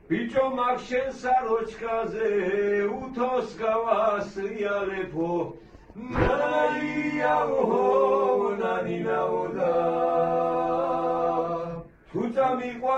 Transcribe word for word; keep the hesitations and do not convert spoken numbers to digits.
ბიჭო მაგ შენ საროჩქაზე უთოს გავასრიალებო ნაიაო ნანინაო და თუ წამიყვა